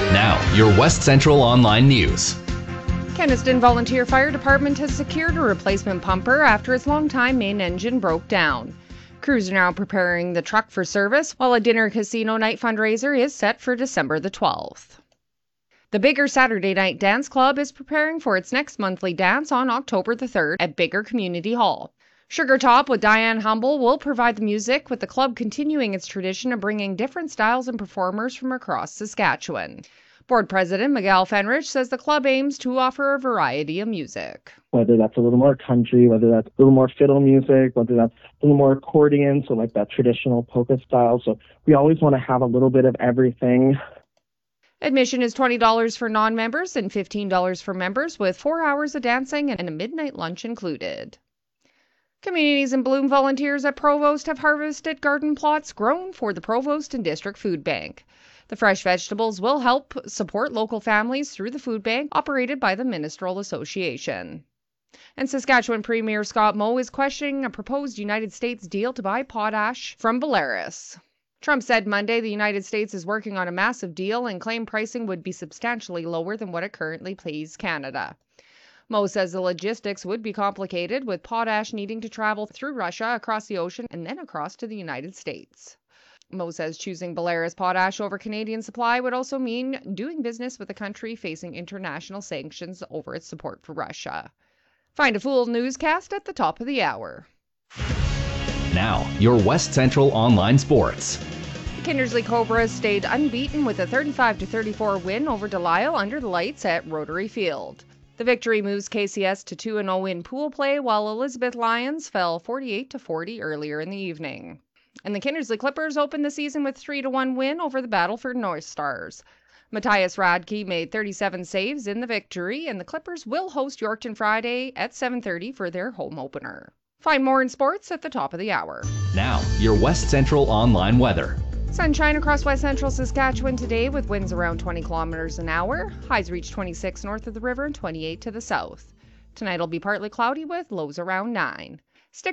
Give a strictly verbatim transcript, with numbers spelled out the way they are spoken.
Now, your West Central Online News. Kenaston Volunteer Fire Department has secured a replacement pumper after its longtime main engine broke down. Crews are now preparing the truck for service, while a dinner casino night fundraiser is set for December the twelfth. The Bigger Saturday Night Dance Club is preparing for its next monthly dance on October the third at Bigger Community Hall. Sugar Top with Diane Humble will provide the music, with the club continuing its tradition of bringing different styles and performers from across Saskatchewan. Board President Miguel Fenrich says the club aims to offer a variety of music. Whether that's a little more country, whether that's a little more fiddle music, whether that's a little more accordion, so like that traditional polka style. So we always want to have a little bit of everything. Admission is twenty dollars for non-members and fifteen dollars for members, with four hours of dancing and a midnight lunch included. Communities in Bloom volunteers at Provost have harvested garden plots grown for the Provost and District Food Bank. The fresh vegetables will help support local families through the food bank operated by the Ministerial Association. And Saskatchewan Premier Scott Moe is questioning a proposed United States deal to buy potash from Belarus. Trump said Monday the United States is working on a massive deal and claimed pricing would be substantially lower than what it currently pays Canada. Moe says the logistics would be complicated, with potash needing to travel through Russia, across the ocean, and then across to the United States. Moe says choosing Belarus potash over Canadian supply would also mean doing business with a country facing international sanctions over its support for Russia. Find a full newscast at the top of the hour. Now, your West Central Online Sports. The Kindersley Cobras stayed unbeaten with a thirty-five to thirty-four win over Delisle under the lights at Rotary Field. The victory moves K C S to two and oh in pool play, while Elizabeth Lions fell forty-eight to forty earlier in the evening. And the Kindersley Clippers opened the season with three to one win over the Battleford North Stars. Matthias Radke made thirty-seven saves in the victory, and the Clippers will host Yorkton Friday at seven thirty for their home opener. Find more in sports at the top of the hour. Now, your West Central Online weather. Sunshine across west central Saskatchewan today with winds around twenty kilometers an hour. Highs reach twenty-six north of the river and twenty-eight to the south. Tonight will be partly cloudy with lows around nine.